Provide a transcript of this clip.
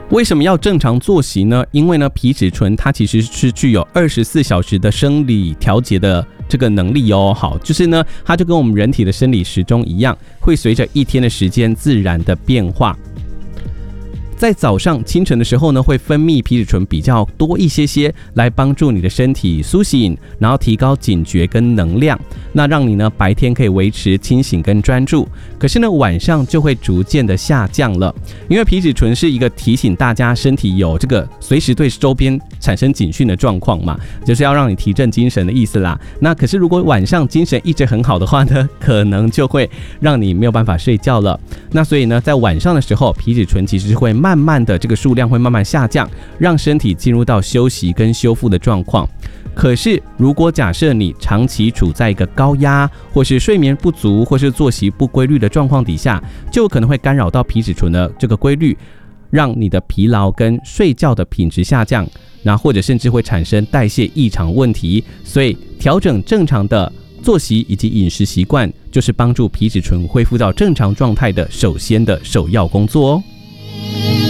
为什么要正常作息呢？因为呢，皮质醇它其实是具有24小时的生理调节的这个能力哦。好，就是呢，它就跟我们人体的生理时钟一样，会随着一天的时间自然的变化。在早上清晨的时候呢，会分泌皮质醇比较多一些，来帮助你的身体苏醒，然后提高警觉跟能量，那让你呢白天可以维持清醒跟专注。可是呢，晚上就会逐渐的下降了，因为皮质醇是一个提醒大家身体有这个随时对周边产生警讯的状况嘛，就是要让你提振精神的意思啦。那可是如果晚上精神一直很好的话呢，可能就会让你没有办法睡觉了。那所以呢，在晚上的时候，皮质醇其实会慢慢的这个数量会慢慢下降，让身体进入到休息跟修复的状况。可是如果假设你长期处在一个高压或是睡眠不足或是作息不规律的状况底下，就有可能会干扰到皮质醇的这个规律，让你的疲劳跟睡觉的品质下降，那或者甚至会产生代谢异常问题。所以调整正常的作息以及饮食习惯，就是帮助皮质醇恢复到正常状态的首要工作哦。